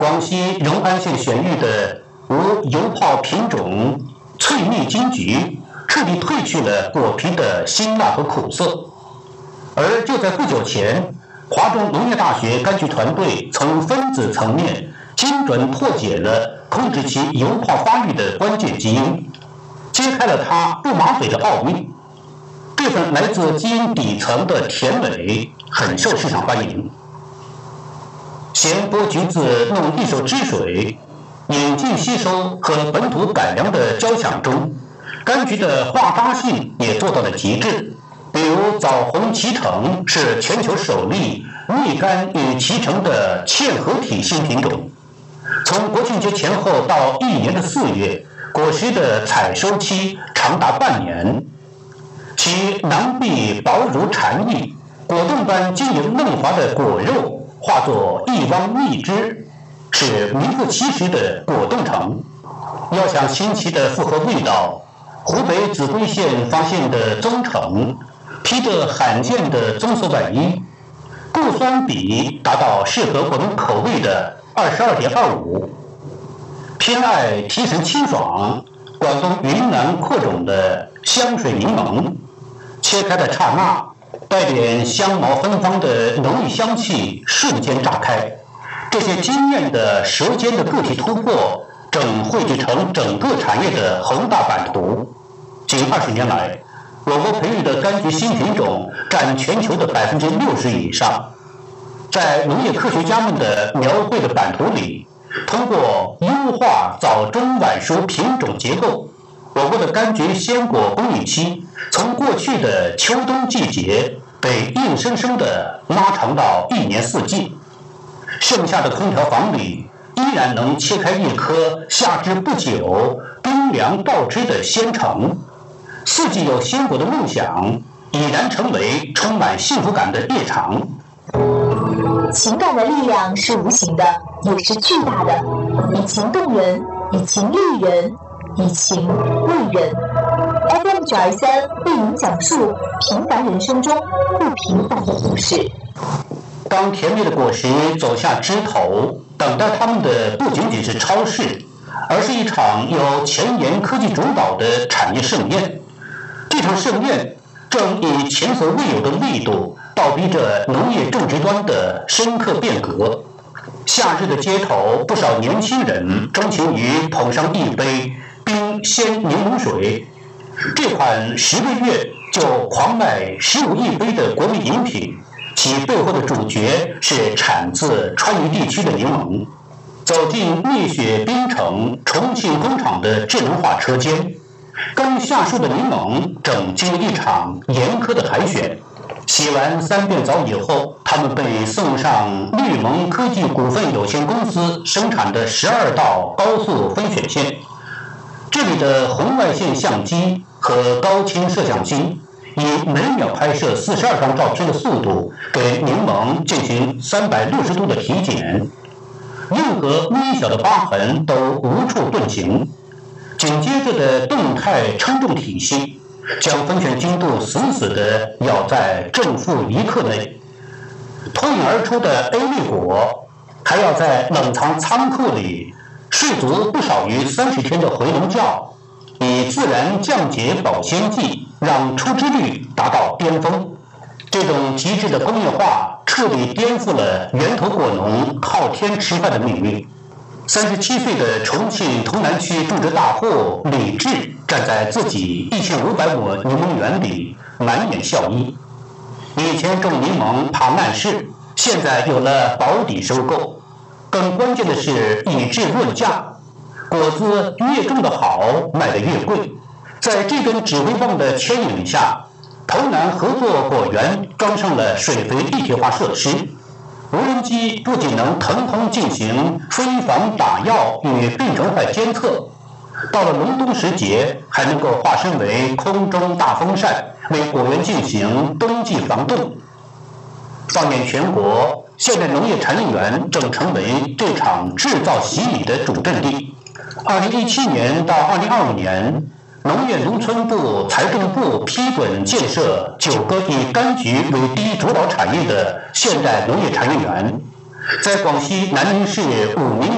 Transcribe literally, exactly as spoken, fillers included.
广西融安县选育的无油泡品种翠蜜金桔，彻底褪去了果皮的辛辣和苦涩。而就在不久前，华中农业大学柑橘团队从分子层面精准破解了控制其油泡发育的关键基因，揭开了它不马嘴的奥秘。这份来自基因底层的甜美很受市场欢迎。咸剥橘子弄一手汁水，引进吸收和本土改良的交响中，柑橘的化渣性也做到了极致。比如枣红脐橙是全球首例蜜柑与脐橙的嵌合体新品种，从国庆节前后到一年的四月，果实的采收期长达半年，其囊壁薄如蝉翼，果冻般晶莹嫩滑的果肉化作一汪蜜汁，是名副其实的果冻橙。要想新奇的复合味道，湖北秭归县发现的棕橙披着罕见的棕色外衣，固酸比达到适合我们口味的 二十二点二五， 偏爱提神清爽广东云南扩种的香水柠檬，切开的刹那，带点香茅芬芳的浓郁香气瞬间炸开，这些惊艳的舌尖的个体突破正汇聚成整个产业的宏大版图。近二十年来，我国培育的柑橘新品种占全球的 百分之六十 以上。在农业科学家们的描绘的版图里，通过优化早中晚熟品种结构，我国的柑橘鲜果供应期从过去的秋冬季节被硬生生地拉长到一年四季。剩下的空调房里依然能切开一颗下枝不久、冰凉爆汁的鲜橙。四季有鲜果的梦想已然成为充满幸福感的日常。 情感的力量是无形的，也是巨大的，以情动人，以情励人，以情为人。 F M 九二三为您讲述平凡人生中不平凡的故事。 当甜蜜的果实走下枝头，等待它们的不仅仅是超市，而是一场由前沿科技主导的产业盛宴。这场盛宴正以前所未有的力度倒逼着农业种植端的深刻变革。夏日的街头，不少年轻人钟情于捧上一杯冰鲜柠檬水，这款十个月就狂卖十五亿杯的国民饮品，其背后的主角是产自川渝地区的柠檬。走进蜜雪冰城重庆工厂的智能化车间，刚下树的柠檬正经历一场严苛的海选。洗完三遍澡以后，他们被送上绿盟科技股份有限公司生产的十二道高速分选线。这里的红外线相机和高清摄像机以每秒拍摄四十二张照片的速度，给柠檬进行三百六十度的体检，任何微小的疤痕都无处遁形。紧接着的动态称重体系将分选精度死死地咬在正负一克内，脱颖而出的 A 粒果还要在冷藏仓库里睡足不少于三十天的回笼觉，以自然降解保鲜剂让出汁率达到巅峰。这种极致的工业化彻底颠覆了源头果农靠天吃饭的命运。三十七岁的重庆潼南区种植大户李志站在自己一千五百亩柠檬园里，满眼笑意。以前种柠檬怕难事，现在有了保底收购。更关键的是以质论价，果子越种得好，卖得越贵。在这根指挥棒的牵引下，潼南合作果园装上了水肥立体化设施。无人机不仅能腾空进行飞防打药与病虫害监测，到了隆冬时节还能够化身为空中大风扇，为果园进行冬季防冻。放眼全国，现代农业产业园正成为这场制造洗礼的主阵地。二零一七年到二零二五年，农业农村部、财政部批准建设九个以柑橘为第一主导产业的现代农业产业园，在广西南宁市武宁